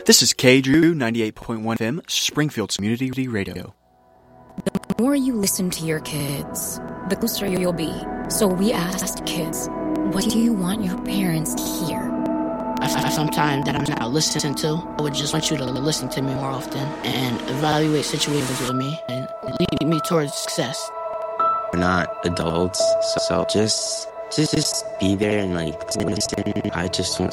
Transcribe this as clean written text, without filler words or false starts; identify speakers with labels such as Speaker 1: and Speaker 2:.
Speaker 1: This is K Drew 98.1 FM, Springfield's Community Radio.
Speaker 2: The more you listen to your kids, the closer you'll be. So we asked kids, what do you want your parents to hear?
Speaker 3: Sometimes that I'm not listening to, I would just want you to listen to me more often and evaluate situations with me and lead me towards success.
Speaker 4: We're not adults, so just be there and listen. I just want